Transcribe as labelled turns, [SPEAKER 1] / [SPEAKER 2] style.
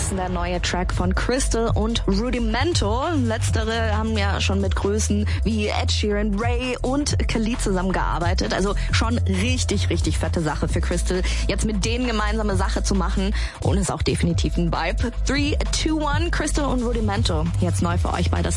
[SPEAKER 1] Waves, der neue Track von Crystal und Rudimento. Letztere haben ja schon mit Größen wie Ed Sheeran, Ray und Khalid zusammengearbeitet. Also schon richtig, richtig fette Sache für Crystal, jetzt mit denen gemeinsame Sache zu machen. Und ist auch definitiv ein Vibe. 3, 2, 1, Crystal und Rudimento. Jetzt neu für euch bei das